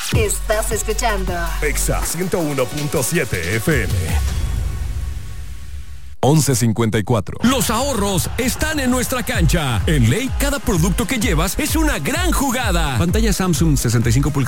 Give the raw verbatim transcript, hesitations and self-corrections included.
Estás escuchando Exa ciento uno punto siete F M. once cincuenta y cuatro. Los ahorros están en nuestra cancha. En Ley, cada producto que llevas es una gran jugada. Pantalla Samsung sesenta y cinco pulgadas